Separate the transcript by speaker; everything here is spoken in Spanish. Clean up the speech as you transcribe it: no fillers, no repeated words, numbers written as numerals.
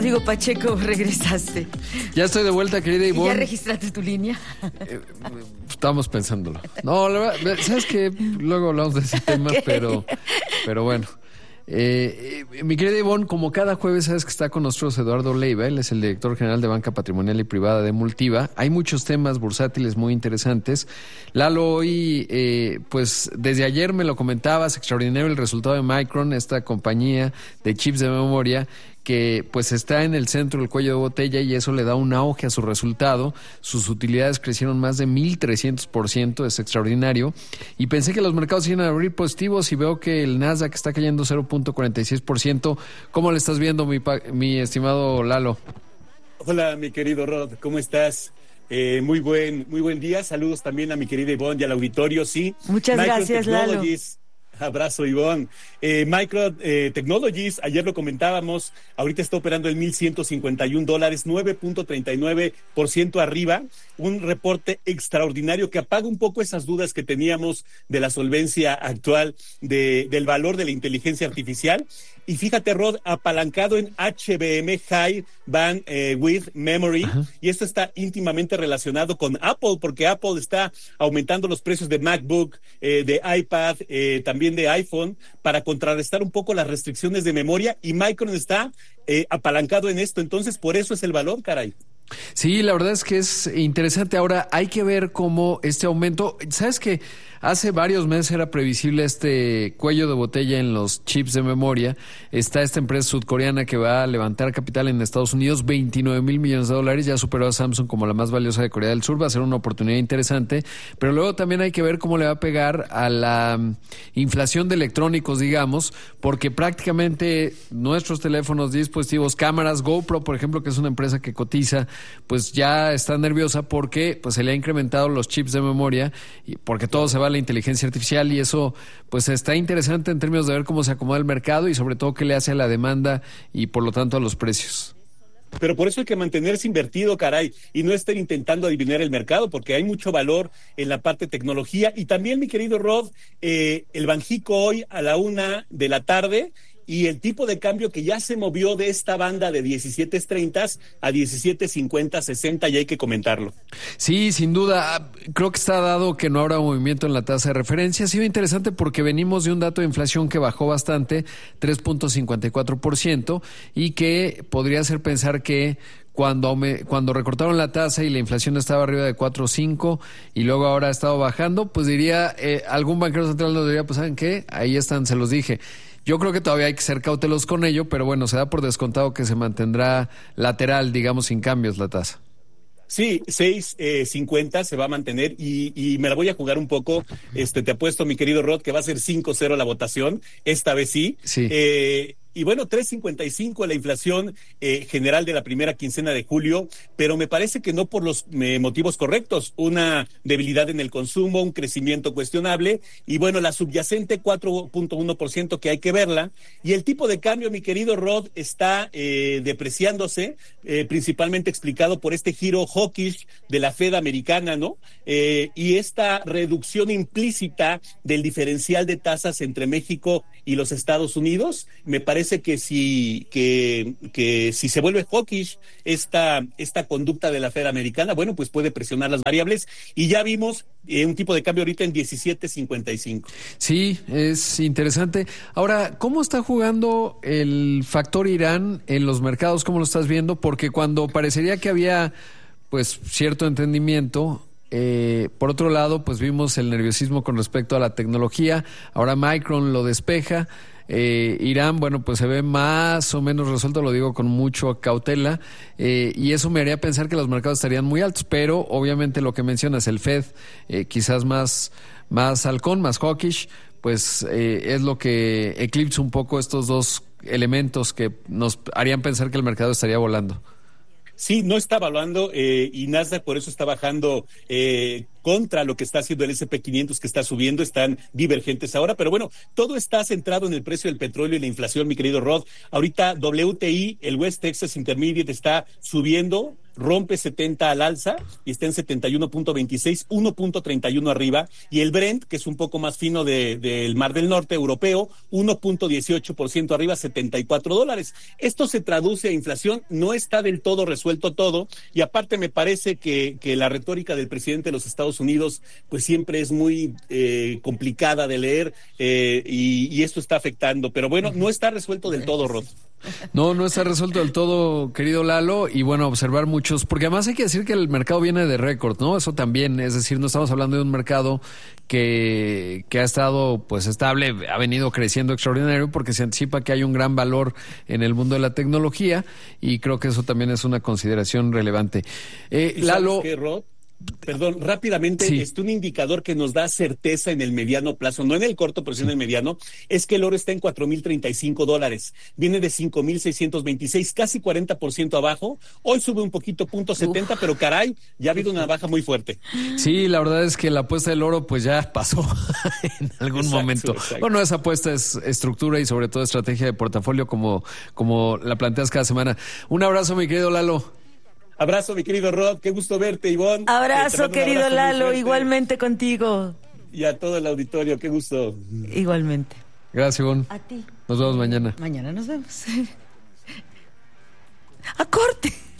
Speaker 1: Digo, Pacheco, regresaste.
Speaker 2: Ya estoy de vuelta, querida Ivonne.
Speaker 1: ¿Ya registraste tu línea?
Speaker 2: Estamos pensándolo. No, la verdad, sabes que luego hablamos de ese tema, pero bueno. Mi querida Ivonne, como cada jueves sabes que está con nosotros Eduardo Leiva, él es el director general de Banca Patrimonial y Privada de Multiva. Hay muchos temas bursátiles muy interesantes. Lalo, hoy, pues desde ayer me lo comentabas, extraordinario el resultado de Micron, esta compañía de chips de memoria, que pues está en el centro del cuello de botella y eso le da un auge a su resultado. Sus utilidades crecieron más de 1,300%, es extraordinario. Y pensé que los mercados iban a abrir positivos y veo que el Nasdaq está cayendo 0,46%. ¿Cómo le estás viendo, mi estimado Lalo?
Speaker 3: Hola, mi querido Rod, ¿cómo estás? Muy buen día. Saludos también a mi querida Ivonne y al auditorio, sí.
Speaker 1: Muchas gracias, Lalo.
Speaker 3: Abrazo, Ivonne. Micron Technologies, ayer lo comentábamos, ahorita está operando en $1,151, 9.39% arriba, un reporte extraordinario que apaga un poco esas dudas que teníamos de la solvencia actual del valor de la inteligencia artificial. Y fíjate, Rod, apalancado en HBM, High Bandwidth Memory, y esto está íntimamente relacionado con Apple, porque Apple está aumentando los precios de MacBook, de iPad, también de iPhone, para contrarrestar un poco las restricciones de memoria, y Micron está apalancado en esto, entonces por eso es el valor, caray.
Speaker 2: Sí, la verdad es que es interesante. Ahora hay que ver cómo este aumento, ¿sabes qué? Hace varios meses era previsible este cuello de botella en los chips de memoria. Está esta empresa sudcoreana que va a levantar capital en Estados Unidos, $29,000 millones, ya superó a Samsung como la más valiosa de Corea del Sur, va a ser una oportunidad interesante, pero luego también hay que ver cómo le va a pegar a la inflación de electrónicos, digamos, porque prácticamente nuestros teléfonos, dispositivos, cámaras, GoPro, por ejemplo, que es una empresa que cotiza, pues ya está nerviosa porque pues se le ha incrementado los chips de memoria y porque todo se va a la inteligencia artificial y eso pues está interesante en términos de ver cómo se acomoda el mercado y sobre todo qué le hace a la demanda y por lo tanto a los precios.
Speaker 3: Pero por eso hay que mantenerse invertido, caray, y no estar intentando adivinar el mercado, porque hay mucho valor en la parte de tecnología. Y también, mi querido Rod, el Banjico hoy a la 1:00 p.m, y el tipo de cambio que ya se movió de esta banda de 17.30 a 17.50-60, y hay que comentarlo.
Speaker 2: Sí, sin duda, creo que está dado que no habrá movimiento en la tasa de referencia. Ha sido interesante porque venimos de un dato de inflación que bajó bastante, 3.54%, y que podría hacer pensar que cuando recortaron la tasa y la inflación estaba arriba de 4.5 y luego ahora ha estado bajando, pues diría, algún banquero central nos diría, pues ¿saben qué? Ahí están, se los dije. Yo creo que todavía hay que ser cautelosos con ello, pero bueno, se da por descontado que se mantendrá lateral, digamos, sin cambios la tasa.
Speaker 3: Sí, 6.50 se va a mantener y me la voy a jugar un poco. Te apuesto, mi querido Rod, que va a ser 5-0 la votación. Esta vez sí.
Speaker 2: Sí.
Speaker 3: Y bueno, 3.55 la inflación general de la primera quincena de julio, pero me parece que no por los motivos correctos. Una debilidad en el consumo, un crecimiento cuestionable y bueno, la subyacente 4.1% que hay que verla. Y el tipo de cambio, mi querido Rod, está depreciándose, principalmente explicado por este giro hawkish de la Fed americana, ¿no? Y esta reducción implícita del diferencial de tasas entre México y los Estados Unidos, me parece que si se vuelve hawkish esta conducta de la Fed americana, bueno, pues puede presionar las variables y ya vimos un tipo de cambio ahorita en 17.55.
Speaker 2: Sí, es interesante. Ahora, ¿cómo está jugando el factor Irán en los mercados? ¿Cómo lo estás viendo? Porque cuando parecería que había pues cierto entendimiento, por otro lado, pues vimos el nerviosismo con respecto a la tecnología. Ahora Micron lo despeja. Irán, bueno, pues se ve más o menos resuelto, lo digo con mucho cautela, y eso me haría pensar que los mercados estarían muy altos, pero obviamente lo que mencionas, el Fed, quizás más halcón, más hawkish, pues es lo que eclipsa un poco estos dos elementos que nos harían pensar que el mercado estaría volando.
Speaker 3: Sí, no está evaluando y Nasdaq por eso está bajando contra lo que está haciendo el S&P 500 que está subiendo, están divergentes ahora, pero bueno, todo está centrado en el precio del petróleo y la inflación, mi querido Rod. Ahorita WTI, el West Texas Intermediate, está subiendo rompe 70 al alza y está en 71.26, 1.31 arriba, y el Brent, que es un poco más fino del Mar del Norte europeo, 1.18% arriba, $74. Esto se traduce a inflación, no está del todo resuelto todo, y aparte me parece que la retórica del presidente de los Estados Unidos pues siempre es muy complicada de leer, y esto está afectando, pero bueno, no está resuelto del todo, Rod.
Speaker 2: No está resuelto del todo, querido Lalo, y bueno, observar muchos, porque además hay que decir que el mercado viene de récord, ¿no? Eso también, es decir, no estamos hablando de un mercado que ha estado pues estable, ha venido creciendo extraordinario porque se anticipa que hay un gran valor en el mundo de la tecnología, y creo que eso también es una consideración relevante. Lalo...
Speaker 3: ¿Sabes qué, Rod? Perdón, rápidamente,
Speaker 2: sí.
Speaker 3: Un indicador que nos da certeza en el mediano plazo, no en el corto, pero sí en el mediano, es que el oro está en $4,035. Viene de 5,626, casi 40% abajo. Hoy sube un poquito, 0.70, pero caray, ya ha habido una baja muy fuerte.
Speaker 2: Sí, la verdad es que la apuesta del oro pues ya pasó en algún momento.
Speaker 3: Exacto.
Speaker 2: Bueno, esa apuesta es estructura y sobre todo estrategia de portafolio como la planteas cada semana. Un abrazo, mi querido Lalo.
Speaker 3: Abrazo, mi querido Rod, qué gusto verte, Ivonne.
Speaker 1: Abrazo, querido
Speaker 3: abrazo
Speaker 1: Lalo, igualmente contigo.
Speaker 3: Y a todo el auditorio, qué gusto.
Speaker 1: Igualmente.
Speaker 2: Gracias, Ivonne.
Speaker 1: A ti.
Speaker 2: Nos vemos mañana.
Speaker 1: Mañana nos vemos. ¡A corte!